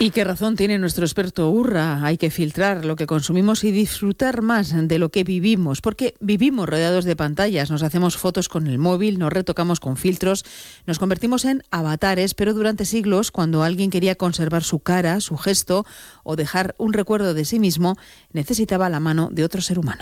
Y qué razón tiene nuestro experto Urra. Hay que filtrar lo que consumimos y disfrutar más de lo que vivimos, porque vivimos rodeados de pantallas, nos hacemos fotos con el móvil, nos retocamos con filtros, nos convertimos en avatares, pero durante siglos, cuando alguien quería conservar su cara, su gesto o dejar un recuerdo de sí mismo, necesitaba la mano de otro ser humano.